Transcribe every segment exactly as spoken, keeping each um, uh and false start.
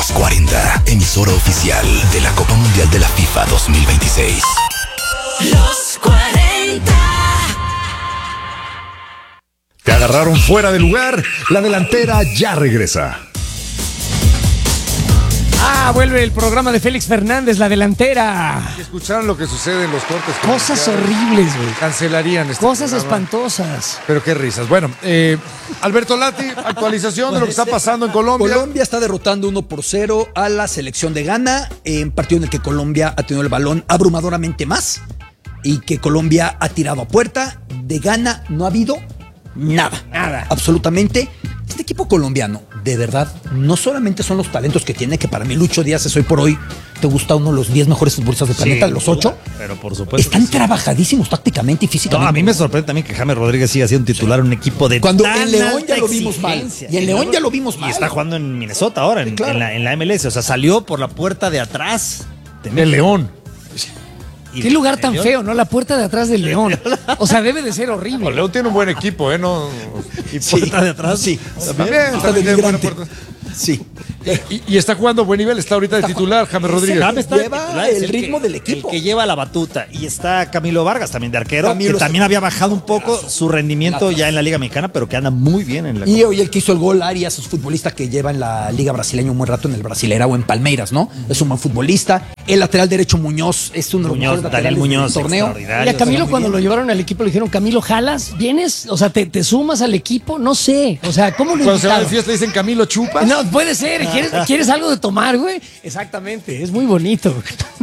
Los cuarenta, emisora oficial de la Copa Mundial de la FIFA dos mil veintiséis. Los cuarenta. Te agarraron fuera de lugar. La delantera ya regresa. Ah, vuelve el programa de Félix Fernández, La Delantera. ¿Escucharon lo que sucede en los cortes? Cosas horribles, güey. Cancelarían este Cosas programa. espantosas. Pero qué risas. Bueno, eh, Alberto Lati, actualización de lo que está pasando en Colombia. Colombia está derrotando uno por cero a la selección de Ghana en partido en el que Colombia ha tenido el balón abrumadoramente más y que Colombia ha tirado a puerta. De Ghana no ha habido nada. Nada. Absolutamente. Este equipo colombiano, de verdad, no solamente son los talentos que tiene, que para mí Lucho Díaz es hoy por hoy, te gusta uno de los diez mejores futbolistas del planeta, de los ocho. Pero por supuesto. Están que sí. trabajadísimos tácticamente y físicamente. No, a mí me sorprende también que James Rodríguez siga siendo titular en un equipo de Cuando tan en León alta ya lo vimos mal. exigencia. Y en León ya lo vimos mal. Y está jugando en Minnesota ahora, en, Claro. en la, en la M L S. O sea, salió por la puerta de atrás. De El León. Y- Qué lugar tan León. feo, ¿no? La puerta de atrás del León. O sea, debe de ser El horrible. León tiene un buen equipo, ¿eh? No, Y puerta de atrás. Sí. también, Está también tiene buena denigrante. puerta. Sí. Y, y está jugando a buen nivel, está ahorita de titular, James Rodríguez. James está de Lleva titular, es el ritmo que- del equipo. El que lleva la batuta. Y está Camilo Vargas también de arquero, Camilo que es- también había bajado un poco su rendimiento ya en la Liga Mexicana, pero que anda muy bien en la Y hoy el que hizo el gol, Arias, es futbolista que lleva en la Liga Brasileña un buen rato en el Brasileira o en Palmeiras, ¿no? Es un buen futbolista. El lateral derecho Muñoz es uno de los Muñoz, mejores Daniel laterales Muñoz, del torneo. extraordinario. Y a Camilo muy cuando bien. lo llevaron al equipo le dijeron, Camilo, ¿jalas? ¿Vienes? O sea, ¿te, te sumas al equipo? No sé. O sea, ¿cómo lo Cuando se va de invitaron? fiesta dicen Camilo Chupas. No, puede ser. ¿Quieres, ¿Quieres algo de tomar, güey? Exactamente. Es muy bonito.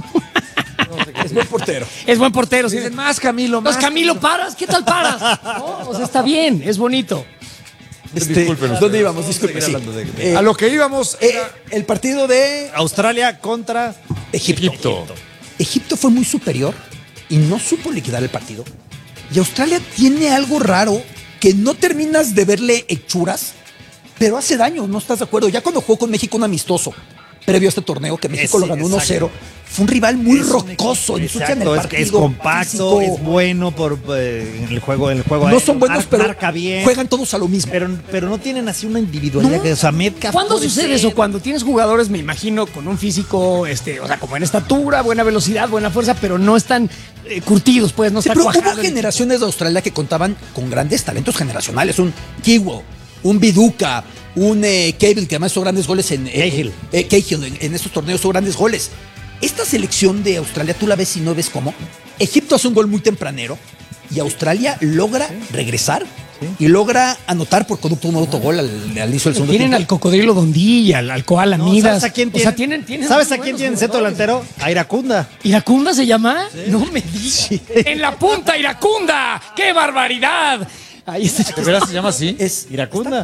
Es buen portero. Es buen portero. Si Dicen dicen, más Camilo, pues más. Camilo, ¿paras? ¿Qué tal paras? No, o sea, está bien. Es bonito. Este, Discúlpenos. ¿Dónde íbamos? Disculpe. Sí. Eh, A lo que íbamos eh, era el partido de Australia contra Egipto. Egipto. Egipto fue muy superior y no supo liquidar el partido. Y Australia tiene algo raro que no terminas de verle hechuras, pero hace daño, ¿no estás de acuerdo? Ya cuando jugó con México un amistoso, previo a este torneo, que México Es- lo ganó uno cero, exacto. fue un rival muy Es un rocoso, equipo- ensucian el Exacto, es, partido. es compacto, físico. es bueno por eh, en el juego, en el juego No aéreo, son buenos, mar- pero marca bien, juegan todos a lo mismo. pero, pero no tienen así una individualidad. No. Que, o sea, Metcalf ¿Cuándo puede sucede ser- eso? Cuando tienes jugadores, me imagino, con un físico, este, o sea, como en estatura, buena velocidad, buena fuerza, pero no están eh, curtidos, pues, no Sí, están pero hubo cuajado el generaciones de Australia que contaban con grandes talentos generacionales. Un Kiwo, un Viduka, un eh, Cahill, que además hizo grandes goles en... eh, Cahill. eh, Cahill, en, en estos torneos hizo grandes goles. Esta selección de Australia, tú la ves y no ves cómo. Egipto hace un gol muy tempranero y Australia logra regresar y logra anotar por conducto un autogol al, al inicio del segundo Tienen al tiempo. cocodrilo Dondilla, al, al koala No, Midas. ¿sabes a quién O tiene? sea, tienen, tienen ¿Sabes muy a quién buenos tiene centro jugadores. delantero? A Iracunda. ¿Iracunda se llama? No me digas. En la punta, Iracunda. ¡Qué barbaridad! Ahí está. ¿De veras se llama así? Es Iracunda.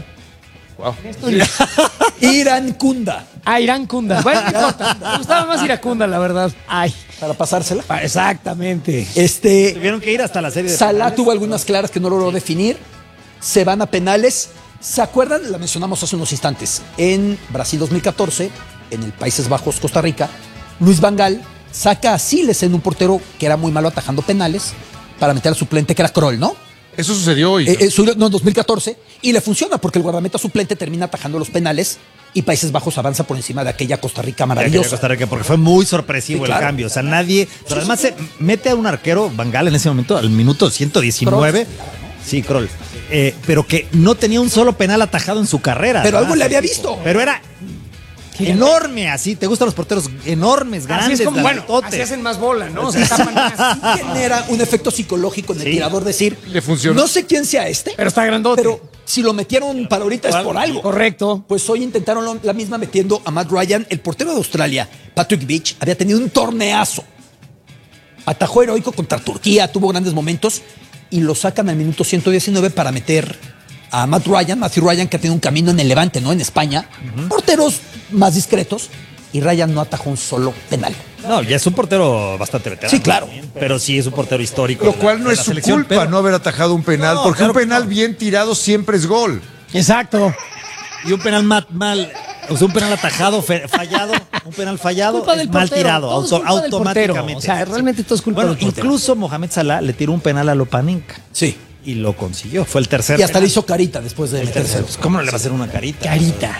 Irán Kunda, Ah, Iracunda. Bueno, no importa. Me gustaba más Iracunda, la verdad. Ay. para pasársela. Ah, exactamente. Este, Tuvieron que ir hasta la serie de Salah penales. tuvo algunas claras que no logró definir. Se van a penales. ¿Se acuerdan? La mencionamos hace unos instantes. En Brasil dos mil catorce, en el Países Bajos, Costa Rica, Luis Van Gaal saca a Siles en un portero que era muy malo atajando penales para meter al suplente que era Kroll, ¿no? Eso sucedió hoy. Eh, eh, su- no, en dos mil catorce. Y le funciona porque el guardameta suplente termina atajando los penales y Países Bajos avanza por encima de aquella Costa Rica Aquella maravillosa. Costa Rica, porque fue muy sorpresivo Sí, claro. el cambio. O sea, nadie. Pero además se mete a un arquero, Van Gaal, en ese momento, al minuto ciento diecinueve. Sí, Kroll. Eh, pero que no tenía un solo penal atajado en su carrera. Pero algo ¿verdad? le había visto. Pero era enorme así. ¿Te gustan los porteros enormes, Así grandes? es como, bueno, grandototes? así hacen más bola, ¿no? O sea, tapan más. Genera un efecto psicológico en el Sí. tirador decir, Le funcionó. no sé quién sea este, Pero está grandote. pero si lo metieron para ahorita es por algo. Correcto. Pues hoy intentaron lo- la misma metiendo a Matt Ryan. El portero de Australia, Patrick Beach, había tenido un torneazo. Atajó heroico contra Turquía, tuvo grandes momentos y lo sacan al minuto ciento diecinueve para meter a Matt Ryan, Matthew Ryan, que ha tenido un camino en el Levante, ¿no? En España. Porteros más discretos. Y Ryan no atajó un solo penal. No, ya es un portero bastante veterano. Sí, claro. Pero sí es un portero histórico. Lo de la- cual no de es la su selección, culpa pero- no haber atajado un penal, No, porque claro un que penal no. bien tirado siempre es gol. Exacto. Y un penal mal, mal o sea, un penal atajado, fe- fallado, un penal fallado, Culpa es del mal portero, tirado, todo es auto- culpa del automáticamente. portero. O sea, realmente todo es culpa bueno, del portero. incluso Mohamed Salah le tiró un penal a Lopanenka Sí. y lo consiguió. Fue el tercer Y hasta penal. le hizo carita después de El tercero. meterse. Pues, ¿cómo no le va a hacer una carita? Carita.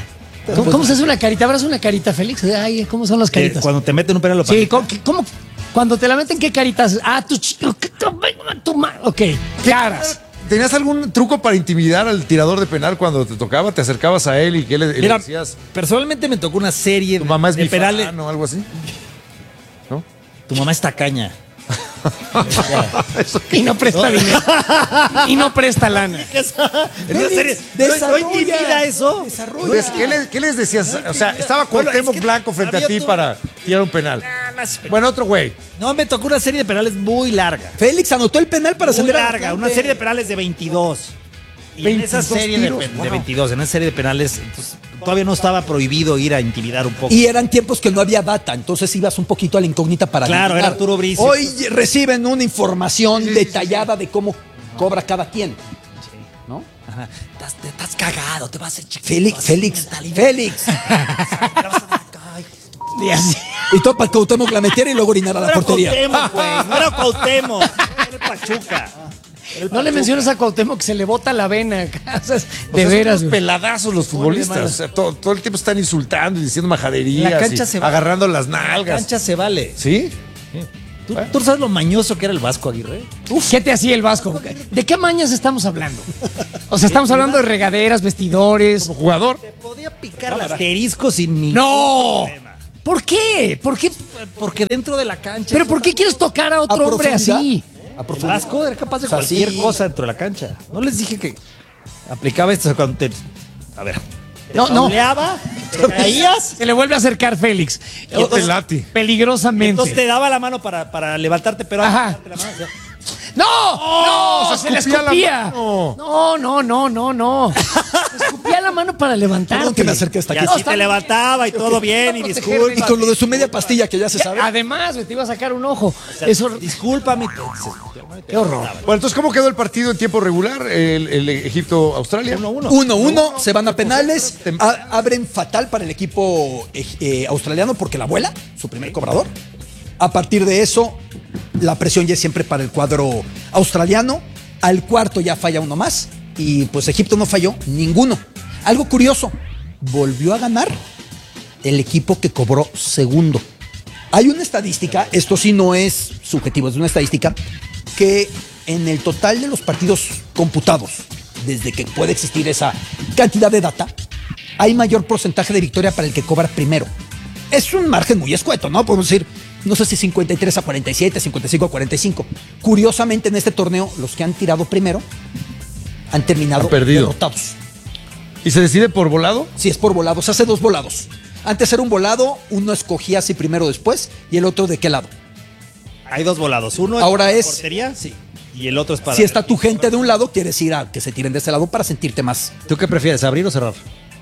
¿Cómo, cómo se hace una carita? ¿Abras una carita, Félix? Ay, ¿cómo son las Que caritas? cuando te meten un penal lo Sí, pateas. ¿cómo, cómo- cuando te la meten, ¿qué caritas? Ah, tu chico, tu ma- ok, caras. ¿Tenías algún truco para intimidar al tirador de penal cuando te tocaba? ¿Te acercabas a él y qué le, le Mira, decías? personalmente me tocó una serie ¿Tu mamá es de mi penales. fan o algo así? ¿No? Tu mamá es tacaña. Y no presta dinero. Y no presta lana. En una serie. ¿No, no Desarrolla. intimida eso? Pues, ¿qué, le- qué les decías? O sea, estaba Bueno, Cuauhtémoc es que Blanco frente a había ti todo- para tirar un penal. Bueno, otro güey. No, me tocó una serie de penales muy larga. Félix anotó el penal para Muy ascender a larga, Atlante. una serie de penales de veintidós. Y en esa veintidós serie de, tiros, pe- de wow. veintidós, en esa serie de penales, pues, todavía no estaba prohibido ir a intimidar un poco. Y eran tiempos que no había data, entonces ibas un poquito a la incógnita para Claro, adivinar. era Arturo Bricio. Hoy reciben una información detallada de cómo cobra cada quien. ¿No? Ajá. Estás, te- estás cagado, te vas a hacer chiquito. Félix, así, Félix, mentalidad. Félix. Y así. Y todo para que Cuauhtémoc la metiera y luego orinara a No la era portería. Cuauhtémoc, güey. No era Cuauhtémoc. Era el Pachuca. No le mencionas a Cuauhtémoc que se le bota la vena. O sea, de O sea, veras. son unos güey. peladazos los futbolistas. O sea, todo, todo el tiempo están insultando y diciendo majaderías. La cancha y se va- agarrando las La nalgas. cancha se vale. ¿Sí? ¿Tú, tú sabes lo mañoso que era el Vasco Aguirre? Uf, ¿qué te hacía el Vasco? ¿De qué mañas estamos hablando? O sea, estamos hablando de regaderas, vestidores. Como jugador. Te podía picar el asterisco sin ningún ¡No! problema. ¿Por qué? ¿Por qué? Porque dentro de la cancha. ¿Pero por qué quieres tocar a otro ¿A hombre profundidad? así? A El profundidad. Vasco era capaz de O sea, cualquier sí. cosa dentro de la cancha. No les dije que aplicaba esto cuando te. A ver. Te No, no. fauleaba, te caías. Se le vuelve a acercar Félix. Yo te lati. Peligrosamente. Entonces te daba la mano para, para levantarte, pero Ajá. antes de darte la mano, ya. ¡No! ¡No! se ¡Se le escupía la escupía! mano. No, no, no, no, no. Se escupía la mano para levantarte. Perdón que me acerqué hasta Y aquí. así está te bien. levantaba y todo bien, y Proteger, disculpa. Y con lo de su media pastilla que ya se sabe. Además, güey, te iba a sacar un ojo. Eso. Discúlpame. Qué horror. Bueno, entonces, ¿cómo quedó el partido en tiempo regular? El, el Egipto-Australia. Uno, uno. uno uno, se van a penales, a- abren fatal para el equipo eh, eh, australiano porque la vuela, su primer cobrador. A partir de eso, la presión ya es siempre para el cuadro australiano. Al cuarto ya falla uno más y pues Egipto no falló ninguno. Algo curioso, volvió a ganar el equipo que cobró segundo. Hay una estadística, esto sí no es subjetivo, es una estadística, que en el total de los partidos computados, desde que puede existir esa cantidad de data, hay mayor porcentaje de victoria para el que cobra primero. Es un margen muy escueto, ¿no? Podemos decir, no sé si cincuenta y tres a cuarenta y siete, cincuenta y cinco a cuarenta y cinco. Curiosamente, en este torneo, los que han tirado primero han terminado Han perdido. derrotados. ¿Y se decide por volado? Si es por volado, se hace dos volados. Antes era un volado, uno escogía si primero o después, y el otro de qué lado. Hay dos volados. Uno Ahora para es- portería, sí. Y el otro es para. Si está tu gente de un lado, quieres ir a que se tiren de ese lado para sentirte más. ¿Tú qué prefieres, abrir o cerrar?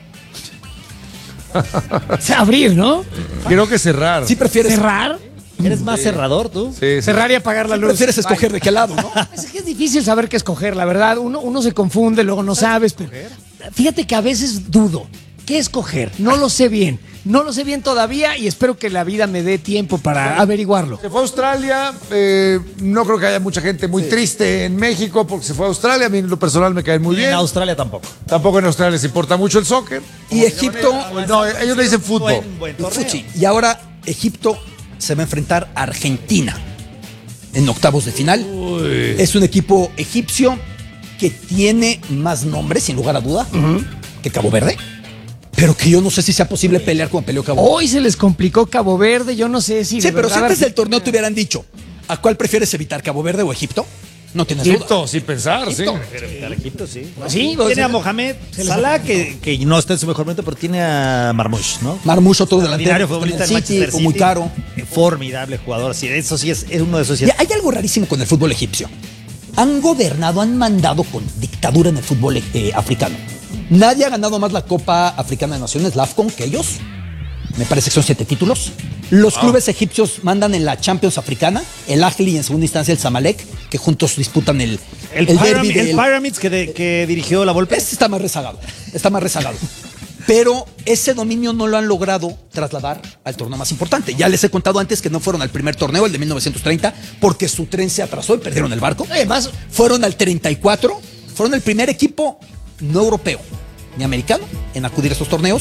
O sea, abrir, ¿no? Creo que cerrar. Si prefieres, Cerrar. ¿Eres más cerrador tú? Sí, sí. Cerrar y apagar la si luz. prefieres escoger de qué lado, ¿no? Es que es difícil saber qué escoger, la verdad. Uno, uno se confunde, luego no sabes. Pero fíjate que a veces dudo. ¿Qué escoger? No lo sé bien. No lo sé bien todavía y espero que la vida me dé tiempo para averiguarlo. Se fue a Australia. eh, no creo que haya mucha gente muy triste en México porque se fue a Australia. A mí en lo personal me cae muy Y bien. en Australia tampoco. Tampoco en Australia les importa mucho el soccer. Y Egipto, No, ellos le dicen fútbol. Buen, buen torneo. Futsi. Y ahora Egipto se va a enfrentar a Argentina en octavos de final. Es un equipo egipcio que tiene más nombres, sin lugar a duda, que Cabo Verde. Pero que yo no sé si sea posible pelear como peleó Cabo Verde. Hoy se les complicó Cabo Verde, yo no sé si. Sí, de pero si verdad antes del Argentina- torneo te hubieran dicho, ¿a cuál prefieres evitar, Cabo Verde o Egipto? No tienes duda. Egipto, sin pensar, sí. Al Egipto, sí. Sí, o Tiene sea, a Mohamed Salah, que, que no está en su mejor momento, pero tiene a Marmoush, ¿no? Marmoush, otro delantero. Ordinario futbolista en del el City, Manchester City. muy caro. Formidable jugador. Sí, eso sí es, es uno de esos. sí Y es- hay algo rarísimo con el fútbol egipcio. Han gobernado, han mandado con dictadura en el fútbol eh, africano. Nadie ha ganado más la Copa Africana de Naciones, la AFCON, que ellos. Me parece que son siete títulos. Los clubes egipcios mandan en la Champions africana, el Ahly y en segunda instancia el Zamalek, que juntos disputan el, El, el Pyramid- derbi el del- Pyramids que, de- que dirigió la Volpe. Este está más rezagado, está más rezagado. Pero ese dominio no lo han logrado trasladar al torneo más importante. Ya les he contado antes que no fueron al primer torneo, el de mil novecientos treinta, porque su tren se atrasó y perdieron el barco. Además, Fueron al treinta y cuatro, fueron el primer equipo no europeo ni americano en acudir a estos torneos.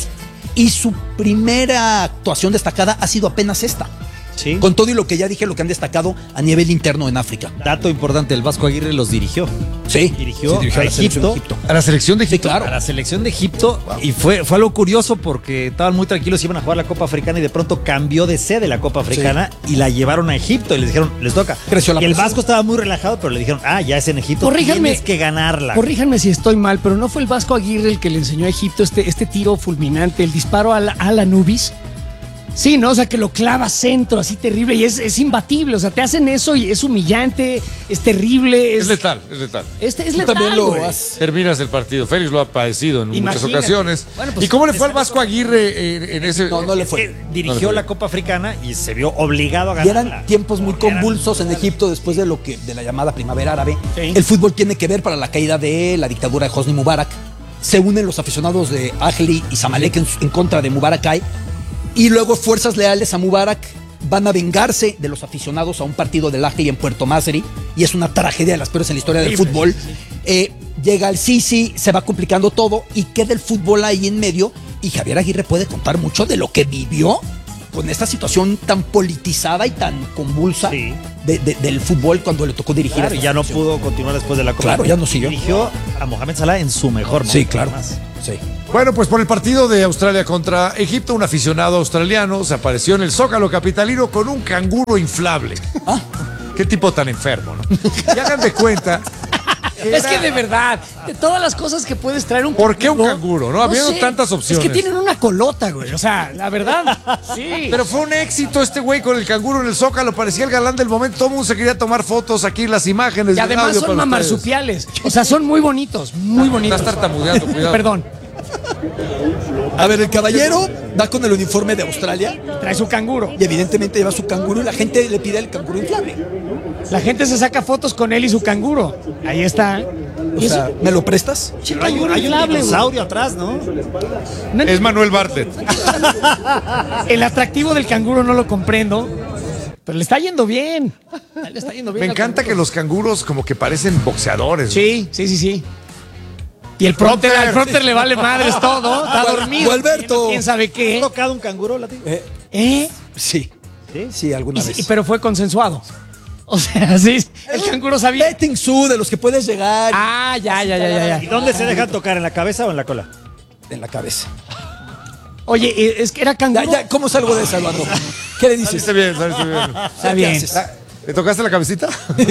Y su primera actuación destacada ha sido apenas esta. Sí. Con todo y lo que ya dije, lo que han destacado a nivel interno en África. Dato importante, el Vasco Aguirre los dirigió. Sí, Dirigió, sí, dirigió a, la selección de Egipto, A la selección de Sí, Egipto. claro. a la selección de Egipto. Y fue, fue algo curioso porque estaban muy tranquilos, iban a jugar la Copa Africana y de pronto cambió de sede la Copa Africana y la llevaron a Egipto y les dijeron, les toca. Creció la y el presión. Vasco estaba muy relajado, pero le dijeron, ah, ya es en Egipto, Corríjanme. tienes que ganarla. Corríjanme si estoy mal, pero ¿no fue el Vasco Aguirre el que le enseñó a Egipto este, este tiro fulminante, el disparo al, al Anubis? Sí, ¿no? O sea, que lo clava centro, así terrible, y es, es imbatible. O sea, te hacen eso y es humillante, es terrible. Es, Es letal, es letal. Este es Tú letal, también lo güey. has- Terminas el partido. Félix lo ha padecido en muchas Imagínate. ocasiones. Bueno, pues, ¿Y cómo le fue al Vasco Aguirre en, en ese? No, no le fue. Eh, dirigió la Copa Africana y se vio obligado a Y ganarla. eran tiempos muy convulsos en Egipto después de lo que de la llamada primavera árabe. Sí. El fútbol tiene que ver para la caída de la dictadura de Hosni Mubarak. Se unen los aficionados de Ahly y Zamalek en, en contra de Mubarakai. Y luego fuerzas leales a Mubarak van a vengarse de los aficionados a un partido del Ahly en Puerto Masri. Y es una tragedia de las peores en la historia del fútbol. Eh, llega el Sisi, se va complicando todo y queda el fútbol ahí en medio. Y Javier Aguirre puede contar mucho de lo que vivió con esta situación tan politizada y tan convulsa Sí. de- de- del fútbol cuando le tocó dirigir. Claro, a y esta ya no selección. pudo continuar después de la Copa. Claro, ya no siguió. Dirigió a Mohamed Salah en su mejor momento. Sí, claro. además. Sí. Bueno, pues por el partido de Australia contra Egipto, un aficionado australiano se apareció en el Zócalo capitalino con un canguro inflable. Ah. Qué tipo tan enfermo, ¿no? Y hagan de cuenta. Es que de verdad, de todas las cosas que puedes traer un ¿Por qué un canguro, no? Habiendo tantas opciones. Es que tienen una colota, güey. O sea, la verdad, sí. Pero fue un éxito este güey con el canguro en el Zócalo, parecía el galán del momento, todo el mundo se quería tomar fotos, aquí las imágenes. Y el además audio son para ustedes. mamarsupiales. O sea, son muy bonitos, muy bonitos. Estás tartamudeando, cuidado. Perdón, A ver, el caballero va con el uniforme de Australia trae su canguro. y evidentemente lleva su canguro y la gente le pide el canguro inflable. La gente se saca fotos con él y su canguro. Ahí está. O Y sea, eso- ¿me lo prestas? Che, Pero hay, un- canguro hay un inflable, güey. dinosaurio atrás, ¿no? No, Es Manuel Bartlett. el atractivo del canguro no lo comprendo, pero le está yendo bien. Le está yendo bien. Me al encanta canguro. que los canguros como que parecen boxeadores. Sí, sí, sí, sí. Y el prompter, Prompter. al prompter le vale madres todo. Está Gual- dormido. Gualberto. ¿Quién sabe ¿Has qué? tocado un canguro, Lati? Eh, ¿Eh? sí. ¿Sí? Sí, alguna Y- vez. y- pero fue consensuado. O sea, sí, el canguro sabía. Petting zoo de los que puedes llegar Ah, ya, ya, ya, ya, ¿Y ya. dónde se dejan tocar? ¿En la cabeza o en la cola? en la cabeza. Oye, eh, es que era Ya, canguro. ya, ¿cómo salgo de eso, Eduardo? ¿Qué le dices? Saliste bien, saliste bien. Está ¿Qué bien. haces? ¿Le tocaste la cabecita?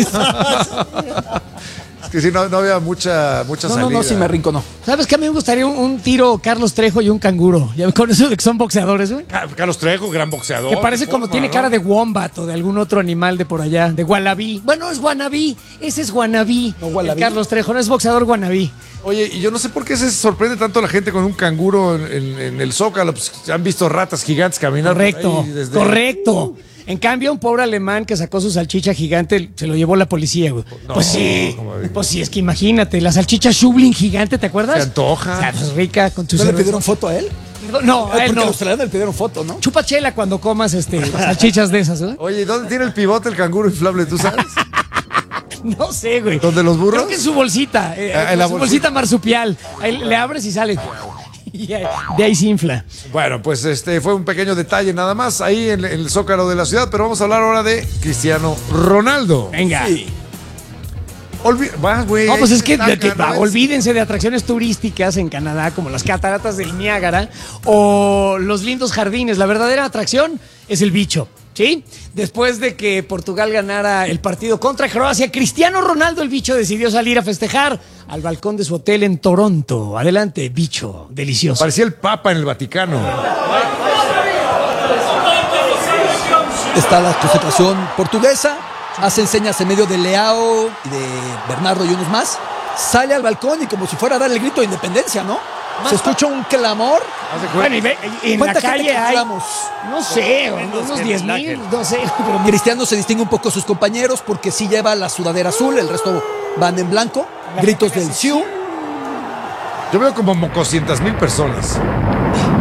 Es que sí, no, no había mucha, mucha No, no, salida. no, sí me arrinconó. ¿Sabes qué? A mí me gustaría un, un tiro Carlos Trejo y un canguro. Ya con eso de que son boxeadores, güey. Ca- Carlos Trejo, gran boxeador. Que parece como forma, tiene ¿no? cara de wombat o de algún otro animal de por allá, de guanabí. Bueno, es guanabí, ese es guanabí. No, guanabí. El Carlos Trejo, no es boxeador guanabí. Oye, y yo no sé por qué se sorprende tanto la gente con un canguro en, en- en el Zócalo. Pues, han visto ratas gigantes caminar por Correcto, ahí desde- correcto. En cambio, un pobre alemán que sacó su salchicha gigante se lo llevó la policía, güey. No, pues sí, ¿cómo dices? pues sí, es que imagínate, la salchicha Schublin gigante, ¿te acuerdas? Se antoja. O sea, pues rica con tu ¿No le cerveza. pidieron foto a él? No, a Ay, él porque no. a los australianos le pidieron foto, ¿no? Chupa chela cuando comas este, salchichas de esas, ¿eh? Oye, ¿dónde tiene el pivote el canguro inflable? ¿Tú sabes? No sé, güey. ¿Dónde los burros? Creo que en su bolsita. eh, Ah, en la su bolsita. bolsita marsupial. Ahí le abres y sale. Y ahí- de ahí se infla. Bueno, pues este fue un pequeño detalle nada más ahí en, en el Zócalo de la ciudad, pero vamos a hablar ahora de Cristiano Ronaldo. Venga. Sí. Olvi- vas, güey. No, pues ahí es que está, de- de- ¿no? va, olvídense de atracciones turísticas en Canadá, como las cataratas del Niágara o los lindos jardines. La verdadera atracción es el bicho, ¿sí? Después de que Portugal ganara el partido contra Croacia, Cristiano Ronaldo, el bicho, decidió salir a festejar al balcón de su hotel en Toronto. Adelante, bicho, delicioso. Parecía el Papa en el Vaticano. Está la concentración portuguesa, hacen señas en medio de Leao y de Bernardo y unos más. Sale al balcón y como si fuera a dar el grito de independencia, ¿no? Se escucha un clamor. Haz de cuenta. Bueno, y ve- y en la ¿Cuánta gente calle hay, calculamos? no sé, unos que diez el mil, Ángel. no sé, pero Cristiano se distingue un poco de sus compañeros porque sí lleva la sudadera azul, el resto van en blanco. Gritos del Siu. Yo veo como mocoscientas mil personas.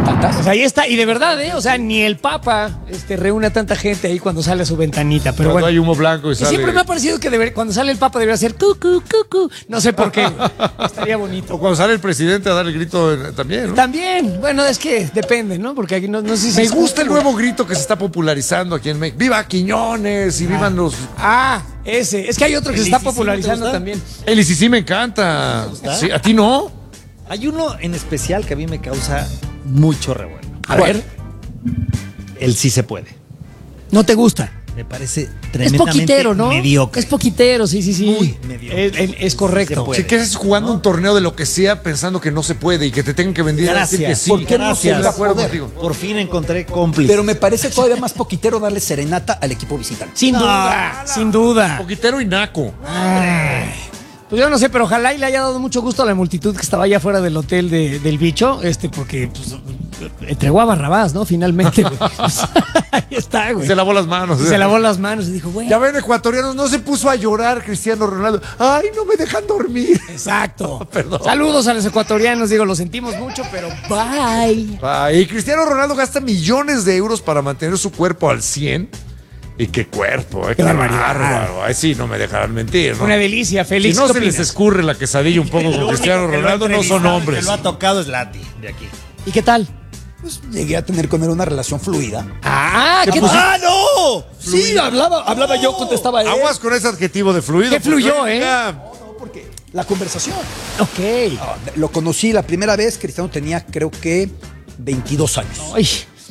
¿Tantas? Pues ahí está, y de verdad, ¿eh? O sea, ni el Papa este, reúne a tanta gente ahí cuando sale a su ventanita. Pero Cuando bueno. hay humo blanco y Y sale. siempre me ha parecido que deber- cuando sale el Papa debería ser cucu, cucu. No sé por qué. Estaría bonito. O cuando sale el presidente a dar el grito eh, también, ¿no? También, bueno, es que depende, ¿no? Porque aquí no, no sé si Me es gusta el justo. nuevo grito que se está popularizando aquí en México. ¡Viva Quiñones! Y vivan los. Ah, ese. Es que hay otro que se ¿El está Isisí no te popularizando gusta? también. El I C C me encanta. gusta? Sí, ¿a ti no? Hay uno en especial que a mí me causa mucho revuelo. A ver, El sí se puede. ¿no te gusta? Me parece Es tremendamente poquitero, ¿no? mediocre. Es poquitero, sí, sí, sí. Muy mediocre. Es, es- es correcto. Se puede. Si quieres jugando un torneo de lo que sea pensando que no se puede y que te tengan que venir a decir que Gracias. sí. ¿Por qué no se Estoy de va a acuerdo poder? contigo. Por fin encontré cómplices. Pero me parece todavía más poquitero darle serenata al equipo visitante. Sin duda, sin duda. Poquitero y naco. Pues yo no sé, pero ojalá y le haya dado mucho gusto a la multitud que estaba allá afuera del hotel de- del bicho, este, porque pues, entregó a Barrabás, ¿no? Finalmente, güey. Ahí está, güey. Se lavó las manos. Se lavó las manos y dijo, güey. Ya ven, ecuatorianos, no se puso a llorar Cristiano Ronaldo. Ay, no me dejan dormir. Exacto. Perdón. Saludos a los ecuatorianos, digo, lo sentimos mucho, pero bye. Ay, y Cristiano Ronaldo gasta millones de euros para mantener su cuerpo al cien. Y qué cuerpo, eh, qué, barbaridad. bárbaro. Ay, sí, no me dejarán mentir, ¿no? Una delicia, Si Félix. no ¿qué se les opinas? escurre la quesadilla un poco con Cristiano Ronaldo, no son hombres. Que lo ha tocado es Lati, de aquí. ¿Y qué tal? Pues llegué a tener con él una relación fluida. Ah, ¿qué, ¡Ah, no! Sí, hablaba, hablaba yo, contestaba él. Aguas con ese adjetivo de fluido. ¿Qué fluyó, porque, eh? oiga, Porque la conversación. Ok. Ah, Lo conocí la primera vez, Cristiano tenía creo que veintidós años. Ay.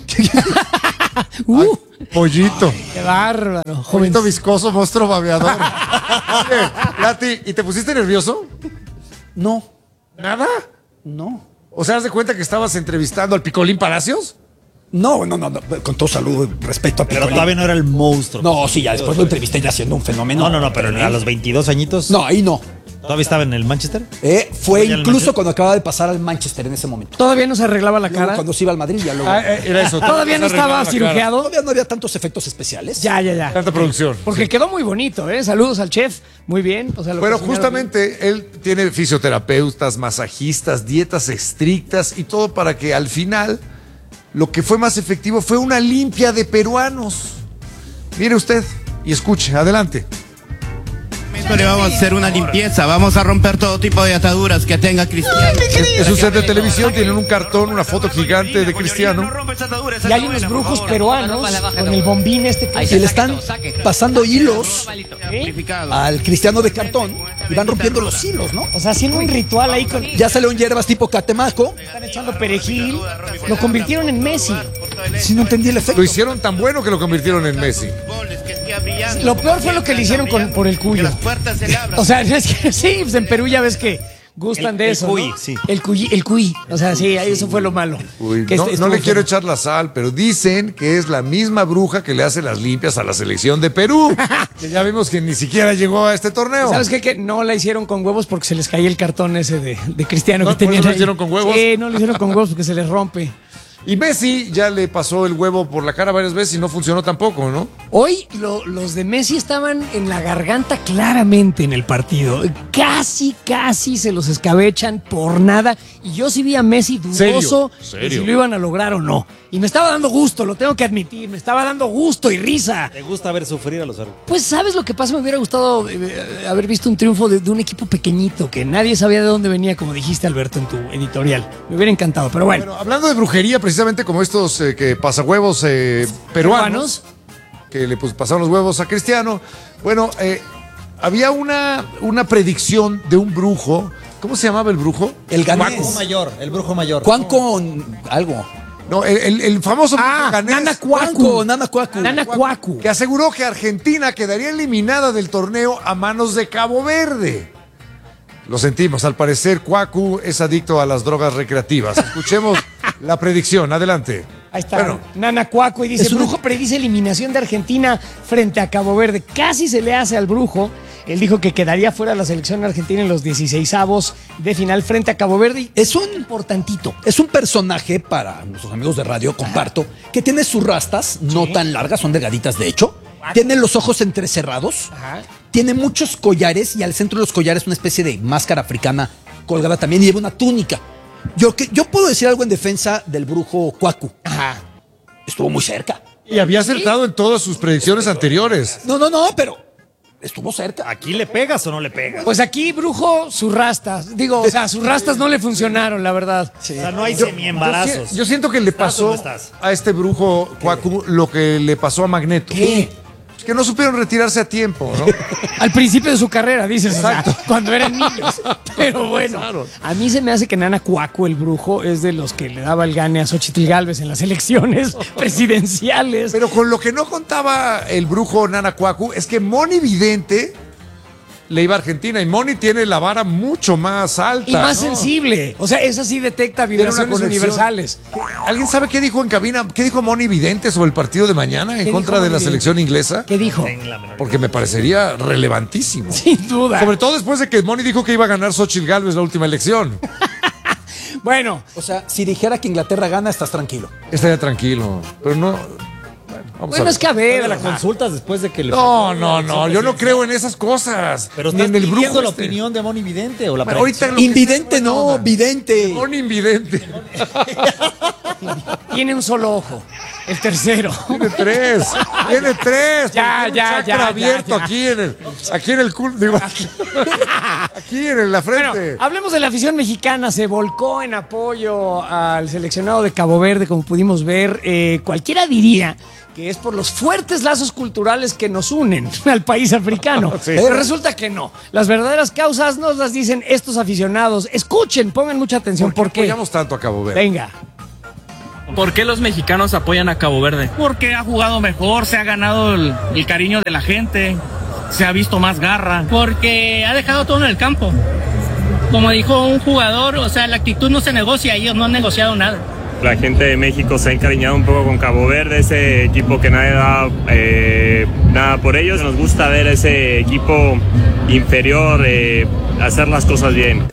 uh, Pollito. qué bárbaro. Joven. Pollito viscoso, monstruo babeador. Oye, Lati, ¿y te pusiste nervioso? No, ¿Nada? no. O sea, ¿haz de cuenta que estabas entrevistando al Picolín Palacios? No, no, no, no, con todo saludo y respeto a Pero Picolín. todavía no era el monstruo. No, sí, ya después lo entrevisté ya siendo un fenómeno. No, no, no, pero a los veintidós añitos. No, ahí no. ¿Todavía estaba en el Manchester? Eh, fue ¿Ya el incluso Manchester? cuando acababa de pasar al Manchester en ese momento. Todavía no se arreglaba la Luego, cara. cuando se iba al Madrid, ya luego. Ah, eh, era eso. Todavía no estaba cirugiado. Todavía no había tantos efectos especiales. Ya, ya, ya. Tanta producción. Porque quedó muy bonito, ¿eh? Saludos al chef. Muy bien. O sea, lo Pero cocinaron justamente él tiene fisioterapeutas, masajistas, dietas estrictas y todo para que al final lo que fue más efectivo fue una limpia de peruanos. Mire usted y escuche, adelante. Le vamos a hacer una limpieza, vamos a romper todo tipo de ataduras que tenga Cristiano. Es un set de televisión, tienen un cartón, una foto gigante de Cristiano. bien. Y hay unos brujos peruanos con el bombín este. que- Y le están pasando hilos al Cristiano de cartón y van rompiendo los hilos, ¿no? O sea, haciendo un ritual ahí con. Ya salieron hierbas tipo catemaco. Están echando perejil. Lo convirtieron en Messi. Si no entendí el efecto. Lo hicieron tan bueno que lo convirtieron en Messi. Lo peor fue lo que le hicieron con, por el cuyo. O sea, es que sí, pues en Perú ya ves que gustan El- de el eso. cuy, ¿no? sí. El cuy, el cuy. O sea, sí, ahí eso fue lo malo. Uy, Que no, este- no le estuvo quiero feo. echar la sal, pero dicen que es la misma bruja que le hace las limpias a la selección de Perú. Que ya vimos que ni siquiera llegó a este torneo. ¿Sabes qué? Que no la hicieron con huevos porque se les caía el cartón ese de, de Cristiano ¿No? que ¿Por eso tenían lo ahí. hicieron con huevos? Sí, no lo hicieron con huevos porque se les rompe. Y Messi ya le pasó el huevo por la cara varias veces y no funcionó tampoco, ¿no? Hoy lo- los de Messi estaban en la garganta claramente en el partido. Casi, casi se los escabechan por nada. Y yo sí vi a Messi dudoso ¿Serio? de ¿Serio? si lo iban a lograr o no. Y me estaba dando gusto, lo tengo que admitir. Me estaba dando gusto y risa. ¿Te gusta ver sufrir a los árbitros? Pues, ¿sabes lo que pasa? Me hubiera gustado eh, haber visto un triunfo de, de un equipo pequeñito que nadie sabía de dónde venía, como dijiste, Alberto, en tu editorial. Me hubiera encantado, pero bueno. Bueno, hablando de brujería, precisamente como estos eh, que pasahuevos eh, peruanos, que le pues, pasaron los huevos a Cristiano. Bueno, eh, había una, una predicción de un brujo. ¿Cómo se llamaba el brujo? El El ganés. brujo mayor, el brujo mayor. Juan con algo. No, el, el- el famoso brujo Ah, ganés, Nana Juan Cuacu. con Nana Cuacu. Nana Cuacu. que aseguró que Argentina quedaría eliminada del torneo a manos de Cabo Verde. Lo sentimos, al parecer Cuacu es adicto a las drogas recreativas. Escuchemos la predicción, adelante. Ahí está, Bueno, Nana Cuacu, y dice, Es un- Brujo predice eliminación de Argentina frente a Cabo Verde. Casi se le hace al Brujo. Él dijo que quedaría fuera de la selección argentina en los dieciseisavos de final frente a Cabo Verde. Es un importantito. Es un personaje, para nuestros amigos de radio, comparto, que tiene sus rastas, no tan largas, son delgaditas de hecho. Tiene los ojos entrecerrados. Ajá. Tiene muchos collares y al centro de los collares una especie de máscara africana colgada también y lleva una túnica. Yo, que, yo puedo decir algo en defensa del brujo Cuacu. Ajá. Estuvo muy cerca. Y había acertado en todas sus predicciones anteriores. No, no, no, pero estuvo cerca. ¿Aquí le pegas o no le pegas? Pues aquí, brujo, sus rastas. Digo, o sea, sus rastas no le funcionaron, la verdad. Sí. O sea, no hay Yo, semi-embarazos. yo siento que le ¿Estás o pasó no estás? a este brujo Cuacu lo que le pasó a Magneto. ¿Qué? Es que no supieron retirarse a tiempo, ¿no? Al principio de su carrera, dices, o sea, cuando eran niños. Pero bueno, a mí se me hace que Nana Cuacu, el brujo, es de los que le daba el gane a Xochitl Gálvez en las elecciones presidenciales. Pero con lo que no contaba el brujo Nana Cuacu es que Moni Vidente le iba a Argentina y Moni tiene la vara mucho más alta. Y más ¿no? sensible. O sea, esa sí detecta Tiene una vibraciones conexión. universales. ¿Alguien sabe qué dijo en cabina? ¿Qué dijo Moni Vidente sobre el partido de mañana en ¿Qué contra dijo de la Moni selección inglesa? ¿Qué dijo? Porque me parecería relevantísimo. Sin duda. Sobre todo después de que Moni dijo que iba a ganar Xochitl Gálvez la última elección. Bueno, O sea, si dijera que Inglaterra gana, estás tranquilo. Estaría tranquilo. Pero no. Bueno, vamos bueno a ver. es que a ver. la o sea, consultas después de que le... No, no, no. Yo no creo en esas cosas. Pero Ni estás en el pidiendo brujo la este. opinión de Moni Vidente o la Bueno, predicción. ahorita lo que Invidente sea, buena no, onda. vidente. Moni Invidente. tiene un solo ojo. El tercero. Tiene tres. Tiene tres. Ya, porque tiene un ya, chakra ya, ya, abierto ya. aquí en el. Aquí en el culo. Digo, aquí, aquí en la frente. Bueno, hablemos de la afición mexicana. Se volcó en apoyo al seleccionado de Cabo Verde, como pudimos ver. Eh, cualquiera diría que es por los fuertes lazos culturales que nos unen al país africano. Sí. Pero resulta que no. Las verdaderas causas nos las dicen estos aficionados. Escuchen, pongan mucha atención. ¿Por ¿Por qué qué? apoyamos tanto a Cabo Verde? Venga. ¿Por qué los mexicanos apoyan a Cabo Verde? Porque ha jugado mejor, se ha ganado el, el cariño de la gente, se ha visto más garra. Porque ha dejado todo en el campo. Como dijo un jugador, o sea, la actitud no se negocia, ellos no han negociado nada. La gente de México se ha encariñado un poco con Cabo Verde, ese equipo que nadie da eh, nada por ellos. Nos gusta ver ese equipo inferior eh, hacer las cosas bien.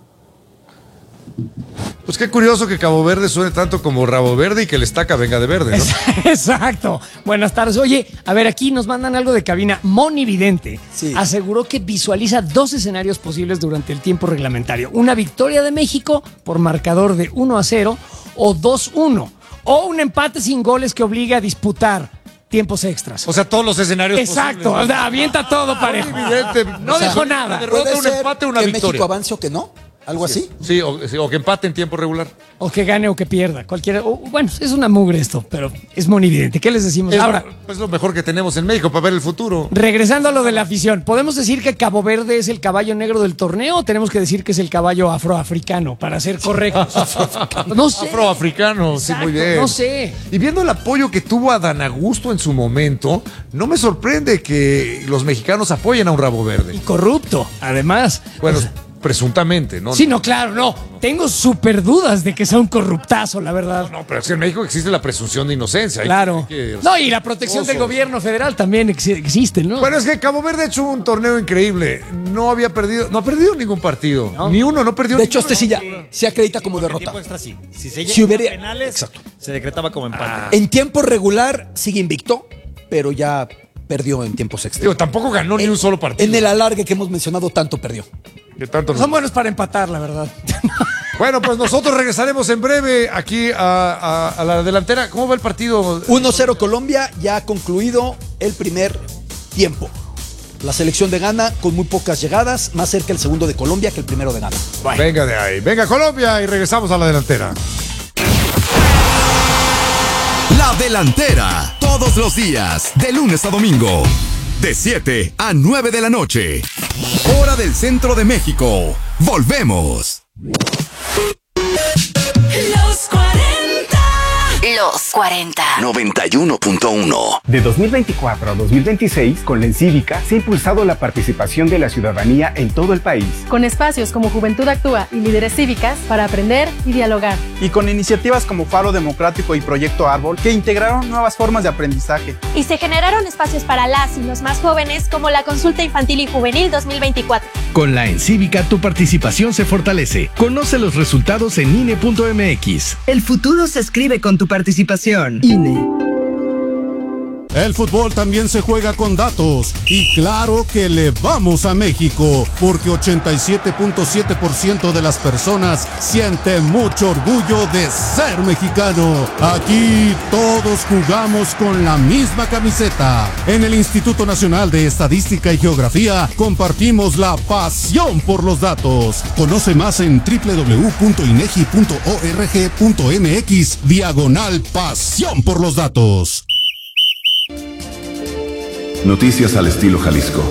Pues qué curioso que Cabo Verde suene tanto como Rabo Verde y que el estaca venga de verde, ¿no? Exacto. Buenas tardes. Oye, a ver, aquí nos mandan algo de cabina. Moni Vidente Sí. aseguró que visualiza dos escenarios posibles durante el tiempo reglamentario. Una victoria de México por marcador de uno a cero o dos uno. O un empate sin goles que obliga a disputar tiempos extras. O sea, todos los escenarios Exacto. posibles, O sea, avienta todo parejo. Evidente. No O sea, dejó nada. una derrota, Puede un ser empate, una que victoria. México avance o que no. ¿Algo así? Sí, o, sí, o que empate en tiempo regular. O que gane o que pierda. Cualquiera. o- bueno, es una mugre esto, pero es Moni Vidente. ¿Qué les decimos? Es, Ahora, es lo mejor que tenemos en México para ver el futuro. regresando a lo de la afición, ¿podemos decir que Cabo Verde es el caballo negro del torneo o tenemos que decir que es el caballo afroafricano para ser correctos? No sé. Afroafricano, sí, muy Exacto, bien. no sé. Y viendo el apoyo que tuvo Adán Augusto en su momento, no me sorprende que los mexicanos apoyen a un Rabo Y Verde. corrupto, además. Bueno, presuntamente, ¿no? Sí, no, claro, no. Tengo súper dudas de que sea un corruptazo, la verdad. No, pero es que en México existe la presunción de inocencia. Hay Claro. que- No, y la protección del gobierno federal también ex- existe, ¿no? Bueno, es que Cabo Verde ha hecho un torneo increíble. No había perdido, no ha perdido ningún partido. No. Ni uno, no perdió De hecho, ninguno. este sí ya se acredita como En derrota. tiempo extra sí. Si se Si llega hubiera- a penales, Exacto. se decretaba como empate. En tiempo regular sigue invicto, pero ya perdió en tiempos extra. Digo, tampoco ganó ni En- un solo partido. En el alargue que hemos mencionado, tanto perdió. De tanto Son buenos para empatar, la verdad. Bueno, pues nosotros regresaremos en breve aquí a, a- a la delantera. ¿Cómo va el partido? uno cero Colombia, ya ha concluido el primer tiempo. La selección de Ghana con muy pocas llegadas, más cerca el segundo de Colombia que el primero de Ghana. Venga de ahí. Venga Colombia y regresamos a la delantera. La delantera. Todos los días, de lunes a domingo. De siete a nueve de la noche. Hora del centro de México. Volvemos. Los cuarenta. Los cuarenta. noventa y uno punto uno. De dos mil veinticuatro a dos mil veintiséis, con la Encívica, se ha impulsado la participación de la ciudadanía en todo el país. Con espacios como Juventud Actúa y Líderes Cívicas para aprender y dialogar. Y con iniciativas como Faro Democrático y Proyecto Árbol, que integraron nuevas formas de aprendizaje. Y se generaron espacios para las y los más jóvenes, como la Consulta Infantil y Juvenil dos mil veinticuatro. Con la Encívica tu participación se fortalece. Conoce los resultados en I N E punto M X. El futuro se escribe con tu participación. I N E. El fútbol también se juega con datos. Y claro que le vamos a México, porque ochenta y siete punto siete por ciento de las personas siente mucho orgullo de ser mexicano. Aquí todos jugamos con la misma camiseta. En el Instituto Nacional de Estadística y Geografía compartimos la pasión por los datos. Conoce más en doble u doble u doble u punto inegi punto org punto mx diagonal pasión por los datos. Noticias al estilo Jalisco.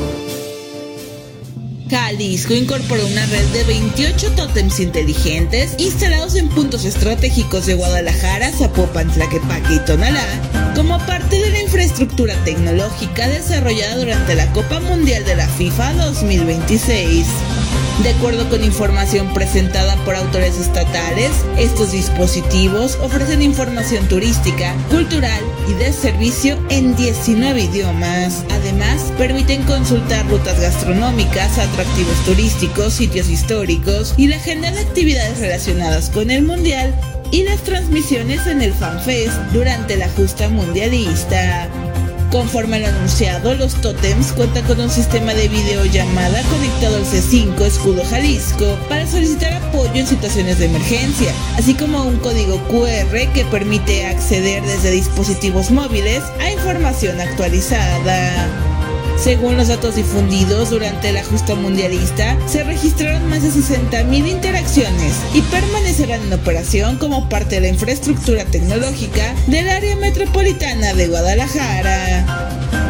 Jalisco incorporó una red de veintiocho tótems inteligentes instalados en puntos estratégicos de Guadalajara, Zapopan, Tlaquepaque y Tonalá, como parte de la infraestructura tecnológica desarrollada durante la Copa Mundial de la FIFA dos mil veintiséis. De acuerdo con información presentada por autores estatales, estos dispositivos ofrecen información turística, cultural y de servicio en diecinueve idiomas. Además, permiten consultar rutas gastronómicas, atractivos turísticos, sitios históricos y la agenda de actividades relacionadas con el Mundial y las transmisiones en el FanFest durante la justa mundialista. Conforme a lo anunciado, los tótems cuentan con un sistema de videollamada conectado al C cinco Escudo Jalisco para solicitar apoyo en situaciones de emergencia, así como un código cu erre que permite acceder desde dispositivos móviles a información actualizada. Según los datos difundidos durante la justa mundialista, se registraron más de sesenta mil interacciones y permanecerán en operación como parte de la infraestructura tecnológica del área metropolitana de Guadalajara.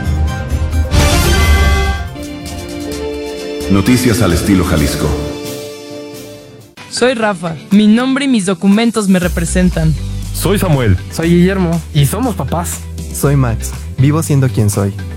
Noticias al estilo Jalisco. Soy Rafa, mi nombre y mis documentos me representan. Soy Samuel. Soy Guillermo y somos papás. Soy Max, vivo siendo quien soy.